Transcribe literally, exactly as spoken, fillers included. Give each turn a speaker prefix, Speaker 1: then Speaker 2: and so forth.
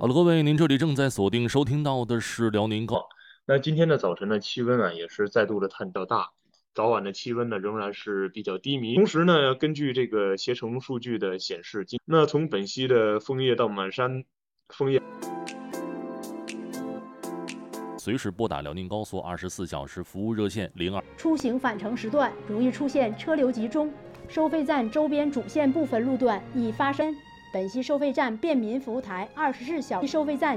Speaker 1: 好了，各位，您这里正在锁定收听到的是辽宁高。
Speaker 2: 那今天的早晨呢，气温啊也是再度的探较大，早晚的气温呢仍然是比较低迷。同时呢，根据这个携程数据的显示，今那从本溪的枫叶到满山枫叶，
Speaker 1: 随时拨打辽宁高速二十四小时服务热线零二。
Speaker 3: 出行返程时段容易出现车流集中，收费站周边主线部分路段易发生。本溪收费站便民服务台二十四小时收费站。